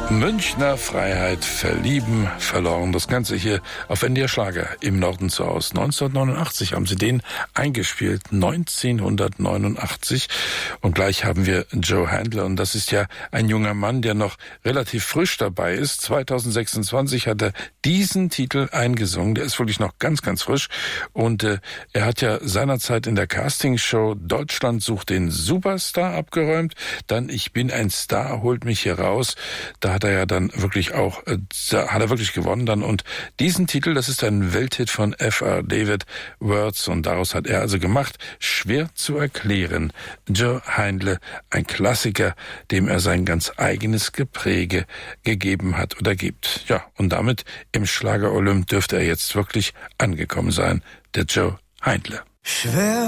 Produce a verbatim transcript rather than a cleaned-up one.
Münchner Freiheit, verlieben, verloren. Das Ganze hier auf N D R Schlager im Norden zu Haus. neunzehnhundertneunundachtzig haben sie den eingespielt. neunzehnhundertneunundachtzig. Und gleich haben wir Joe Handler. Und das ist ja ein junger Mann, der noch relativ frisch dabei ist. zweitausendsechsundzwanzig hat er diesen Titel eingesungen. Der ist wirklich noch ganz, ganz frisch. Und äh, er hat ja seinerzeit in der Castingshow Deutschland sucht den Superstar abgeräumt. Dann Ich bin ein Star, holt mich hier raus. Da hat er ja dann wirklich auch, äh, hat er wirklich gewonnen dann. Und diesen Titel, das ist ein Welthit von F R David Words. Und daraus hat er also gemacht, schwer zu erklären. Joe Handler, ein Klassiker, dem er sein ganz eigenes Gepräge gegeben hat oder gibt. Ja, und damit im Schlager-Olymp dürfte er jetzt wirklich angekommen sein, der Joe Handler. Schwer